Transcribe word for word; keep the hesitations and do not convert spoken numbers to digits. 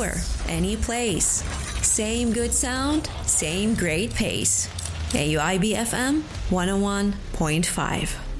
anywhere, any place. Same good sound, same great pace. A U I B F M one oh one point five.